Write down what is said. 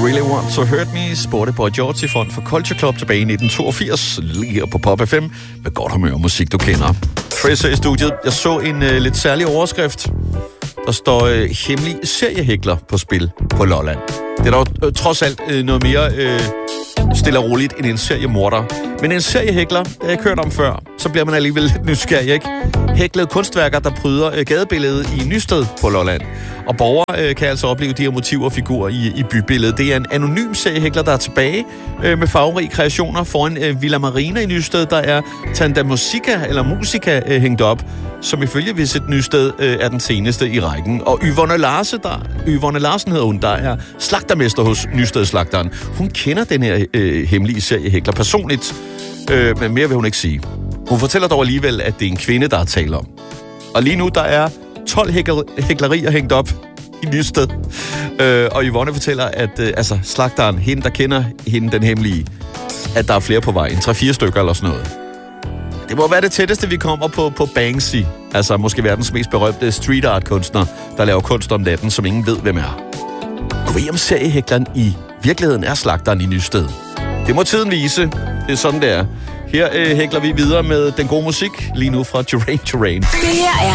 Really Want to Hurt Me, spurgte Boy George i front for Culture Club tilbage i 1982, lige her på Pop FM, med godt humør og musik, du kender. Chris i studiet. Jeg så en lidt særlig overskrift. Der står hemmelig seriehækler på spil på Lolland. Det er dog trods alt noget mere stille og roligt end en seriemorder. Men en seriehækler, det har jeg ikke hørt om før, så bliver man alligevel lidt nysgerrig, ikke? Hæklede kunstværker, der pryder gadebilledet i Nysted på Lolland. Og borgere kan altså opleve de her motiver og figurer i bybilledet. Det er en anonym seriehækler, der er tilbage med farverige kreationer foran Villa Marina i Nysted. Der er Tanda Musica hængt op, som ifølge Visit Nysted er den seneste i rækken. Og Yvonne Larsen hedder hun, der er slagtermester hos Nysted Slagteren. Hun kender den her hemmelige seriehækler personligt, men mere vil hun ikke sige. Hun fortæller dog alligevel, at det er en kvinde, der er tale om. Og lige nu, der er 12 hæklerier hængt op i Nysted. Og Yvonne fortæller, at slagteren, hende der kender hende, den hemmelige, at der er flere på vej. 3-4 stykker eller sådan noget. Det må være det tætteste, vi kommer på Banksy. Altså måske verdens mest berømte street art kunstner, der laver kunst om natten, som ingen ved, hvem er. Kunne vi om seriehækleren i virkeligheden er slagteren i Nysted? Det må tiden vise. Det er sådan, det er. Her hækler vi videre med den gode musik, lige nu fra Terrain. Det her er